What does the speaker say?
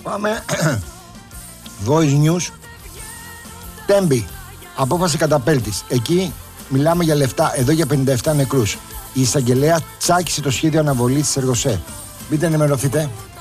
Πάμε. Voice News. Τέμπη. Απόφαση καταπέλτης. Εκεί μιλάμε για λεφτά. Εδώ για 57 νεκρούς. Η εισαγγελέα τσάκισε το σχέδιο αναβολής της Εργοσέ. Μπείτε ενημερωθείτε.